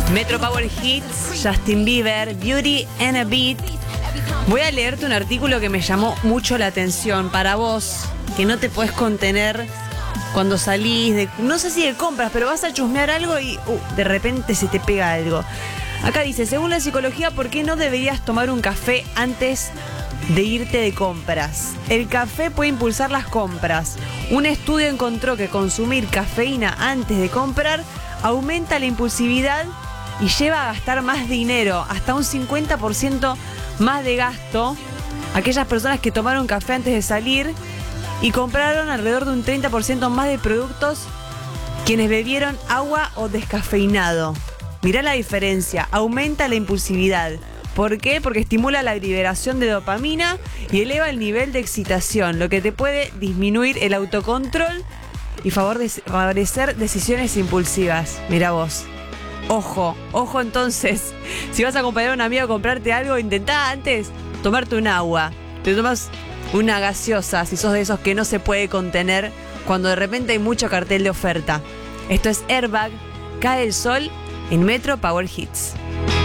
Metro Power Hits, Justin Bieber, Beauty and a Beat. Voy a leerte un artículo que me llamó mucho la atención para vos, que no te podés contener cuando salís, no sé si de compras, pero vas a chusmear algo y de repente se te pega algo. Acá dice, según la psicología, ¿por qué no deberías tomar un café antes de irte de compras? El café puede impulsar las compras. Un estudio encontró que consumir cafeína antes de comprar aumenta la impulsividad y lleva a gastar más dinero, hasta un 50% más de gasto. Aquellas personas que tomaron café antes de salir y compraron alrededor de un 30% más de productos quienes bebieron agua o descafeinado. Mirá la diferencia, aumenta la impulsividad. ¿Por qué? Porque estimula la liberación de dopamina y eleva el nivel de excitación, lo que te puede disminuir el autocontrol y favorecer decisiones impulsivas. Mirá vos. Ojo entonces, si vas a acompañar a un amigo a comprarte algo, intentá antes tomarte un agua. Te tomas una gaseosa, si sos de esos que no se puede contener cuando de repente hay mucho cartel de oferta. Esto es Airbag, Cae el Sol en Metro Power Hits.